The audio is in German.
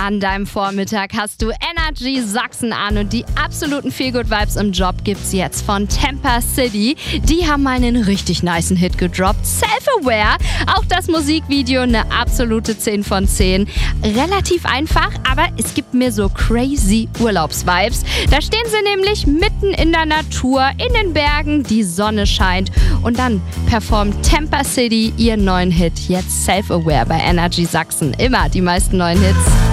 An deinem Vormittag hast du Energy Sachsen an und die absoluten Feelgood-Vibes im Job gibt's jetzt von Temper City. Die haben einen richtig nicen Hit gedroppt, Self-Aware. Auch das Musikvideo eine absolute 10 von 10. Relativ einfach, aber es gibt mir so crazy Urlaubsvibes. Da stehen sie nämlich mitten in der Natur, in den Bergen, die Sonne scheint und dann performt Temper City ihren neuen Hit, jetzt Self-Aware bei Energy Sachsen. Immer die meisten neuen Hits.